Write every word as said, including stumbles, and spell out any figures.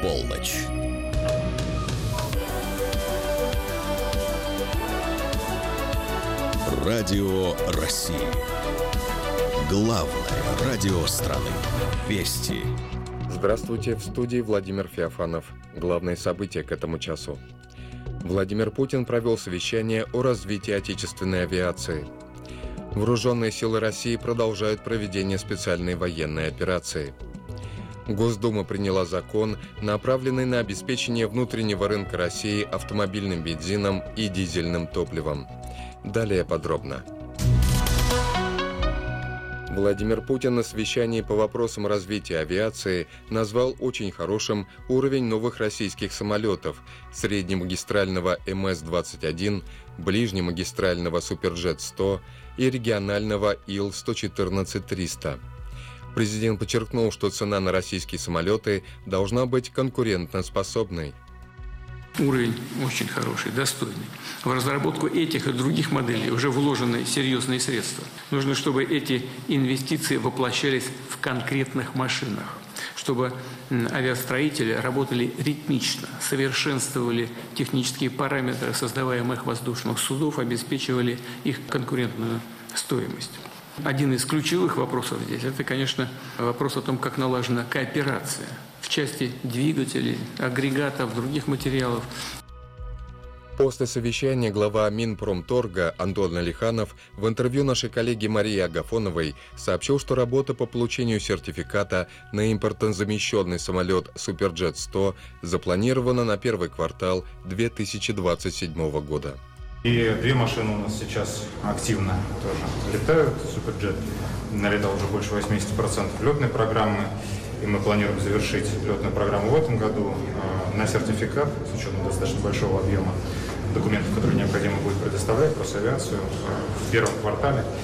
полночь. Радио России. Главное радио страны. Вести. Здравствуйте, в студии Владимир Феофанов. Главные события к этому часу. Владимир Путин провел совещание о развитии отечественной авиации. Вооруженные силы России продолжают проведение специальной военной операции. Госдума приняла закон, направленный на обеспечение внутреннего рынка России автомобильным бензином и дизельным топливом. Далее подробно. Владимир Путин на совещании по вопросам развития авиации назвал очень хорошим уровень новых российских самолетов среднемагистрального эм эс двадцать один, ближнемагистрального Суперджет сто и регионального Ил сто четырнадцать триста. Президент подчеркнул, что цена на российские самолеты должна быть конкурентоспособной. Уровень очень хороший, достойный. В разработку этих и других моделей уже вложены серьезные средства. Нужно, чтобы эти инвестиции воплощались в конкретных машинах, чтобы авиастроители работали ритмично, совершенствовали технические параметры создаваемых воздушных судов, обеспечивали их конкурентную стоимость. Один из ключевых вопросов здесь – это, конечно, вопрос о том, как налажена кооперация в части двигателей, агрегатов, других материалов. После совещания глава Минпромторга Антон Алиханов в интервью нашей коллеге Марии Агафоновой сообщил, что работа по получению сертификата на импортозамещенный самолет Суперджет сто запланирована на первый квартал две тысячи двадцать седьмого года. И две машины у нас сейчас активно тоже летают. Суперджет налетал уже больше восемьдесят процентов летной программы. И мы планируем завершить летную программу в этом году на сертификат, с учетом достаточно большого объема документов, которые необходимо будет предоставлять про авиацию в первом квартале